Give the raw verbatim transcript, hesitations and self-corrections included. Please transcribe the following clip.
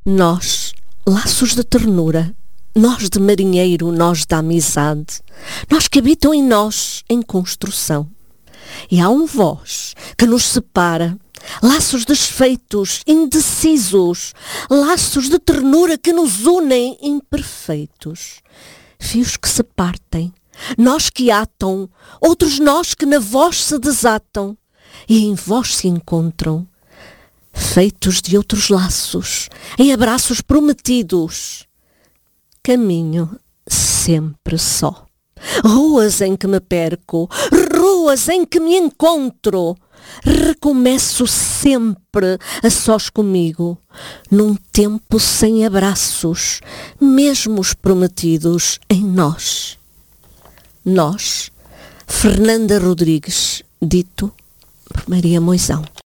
Nós, laços de ternura, nós de marinheiro, nós da amizade, nós que habitam em nós, em construção. E há um vós que nos separa, laços desfeitos, indecisos, laços de ternura que nos unem imperfeitos. Fios que se partem, nós que atam, outros nós que na voz se desatam e em vós se encontram, feitos de outros laços, em abraços prometidos. Caminho sempre só. Ruas em que me perco, ruas em que me encontro. Recomeço sempre a sós comigo, num tempo sem abraços, mesmo os prometidos em nós. Nós, Fernanda Rodrigues, dito por Maria Moisão.